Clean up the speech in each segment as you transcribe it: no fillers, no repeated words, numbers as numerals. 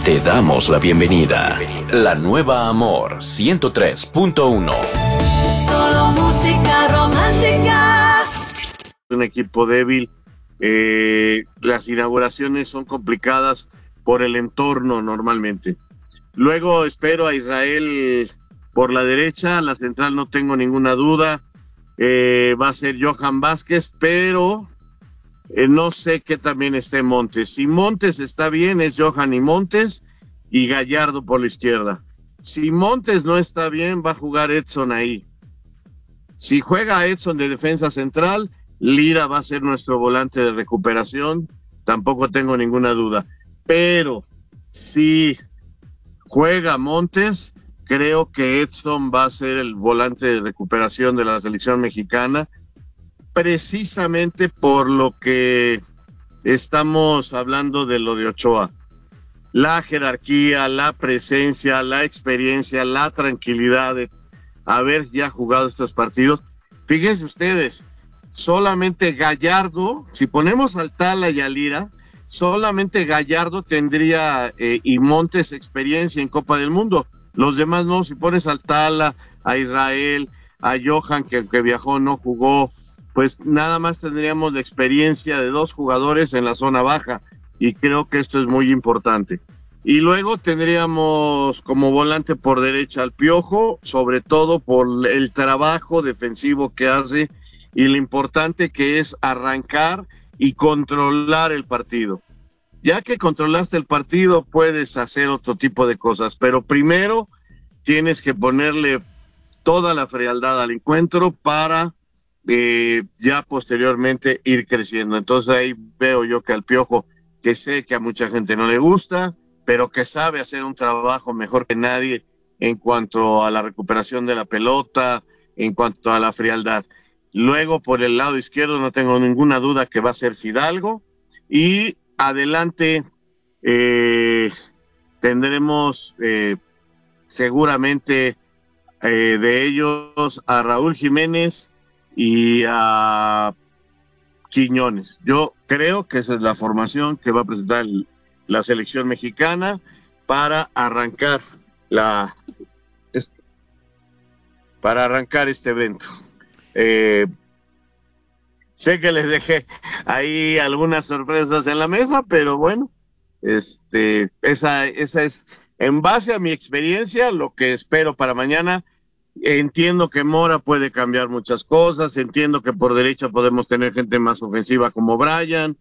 Te damos la bienvenida. La nueva Amor 103.1. Solo música romántica. Un equipo débil. Las inauguraciones son complicadas por el entorno normalmente. Luego espero a Israel por la derecha, la central no tengo ninguna duda. Va a ser Johan Vázquez, pero no sé que también esté Montes. Si Montes está bien, es Johan y Montes, y Gallardo por la izquierda. Si Montes no está bien, va a jugar Edson ahí. Si juega Edson de defensa central, Lira va a ser nuestro volante de recuperación, tampoco tengo ninguna duda. Pero si juega Montes, creo que Edson va a ser el volante de recuperación de la selección mexicana, precisamente por lo que estamos hablando de lo de Ochoa. La jerarquía, la presencia, la experiencia, la tranquilidad de haber ya jugado estos partidos. Fíjense ustedes, solamente Gallardo, si ponemos al Tala y a Lira, solamente Gallardo tendría y Montes experiencia en Copa del Mundo. Los demás no. Si pones al Tala, a Israel, a Johan, que viajó, no jugó, pues nada más tendríamos la experiencia de dos jugadores en la zona baja, y creo que esto es muy importante. Y luego tendríamos como volante por derecha al Piojo, sobre todo por el trabajo defensivo que hace y lo importante que es arrancar y controlar el partido. Ya que controlaste el partido, puedes hacer otro tipo de cosas, pero primero tienes que ponerle toda la frialdad al encuentro para ya posteriormente ir creciendo. Entonces ahí veo yo que al Piojo, que sé que a mucha gente no le gusta, pero que sabe hacer un trabajo mejor que nadie en cuanto a la recuperación de la pelota, en cuanto a la frialdad. Luego por el lado izquierdo no tengo ninguna duda que va a ser Fidalgo, y adelante tendremos seguramente de ellos a Raúl Jiménez y a Quiñones. Yo creo que esa es la formación que va a presentar la selección mexicana para arrancar este evento. Sé que les dejé ahí algunas sorpresas en la mesa, pero bueno, esa es en base a mi experiencia lo que espero para mañana. Entiendo que Mora puede cambiar muchas cosas, entiendo que por derecha podemos tener gente más ofensiva como Brian,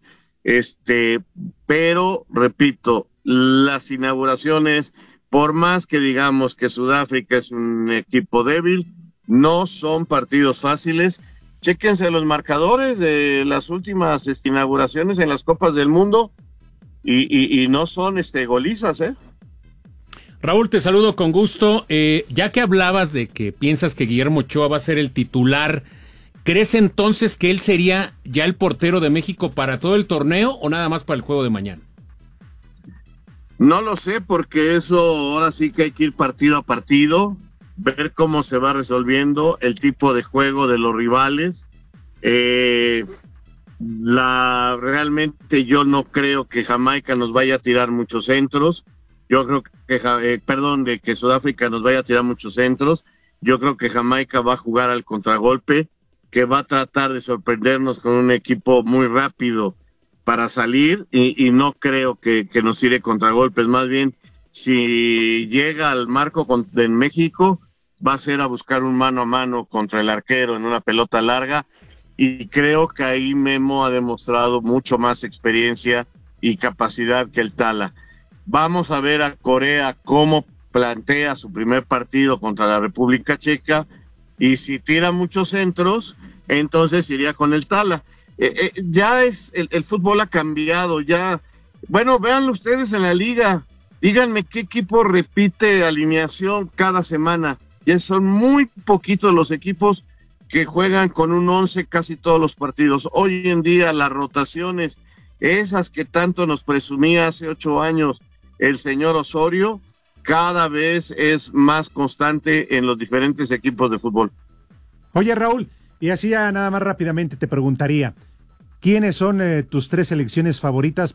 pero repito, las inauguraciones, por más que digamos que Sudáfrica es un equipo débil, no son partidos fáciles. Chéquense los marcadores de las últimas inauguraciones en las Copas del Mundo y no son golizas, ¿eh? Raúl, te saludo con gusto. Ya que hablabas de que piensas que Guillermo Ochoa va a ser el titular, ¿crees entonces que él sería ya el portero de México para todo el torneo o nada más para el juego de mañana? No lo sé, porque eso ahora sí que hay que ir partido a partido, ver cómo se va resolviendo el tipo de juego de los rivales. Realmente yo no creo que Jamaica nos vaya a tirar muchos centros. Yo creo que Sudáfrica nos vaya a tirar muchos centros. Yo creo que Jamaica va a jugar al contragolpe, que va a tratar de sorprendernos con un equipo muy rápido para salir, y no creo que nos tire contragolpes. Más bien, si llega al marco en México, va a ser a buscar un mano a mano contra el arquero en una pelota larga, y creo que ahí Memo ha demostrado mucho más experiencia y capacidad que el Tala. Vamos a ver a Corea cómo plantea su primer partido contra la República Checa, y si tira muchos centros, entonces iría con el Tala. Ya el fútbol ha cambiado, ya. Bueno, véanlo ustedes en la liga, díganme qué equipo repite alineación cada semana. Ya son muy poquitos los equipos que juegan con un 11 casi todos los partidos. Hoy en día las rotaciones, esas que tanto nos presumía hace 8 años el señor Osorio, cada vez es más constante en los diferentes equipos de fútbol. Oye, Raúl, y así ya nada más rápidamente te preguntaría, ¿quiénes son tus 3 selecciones favoritas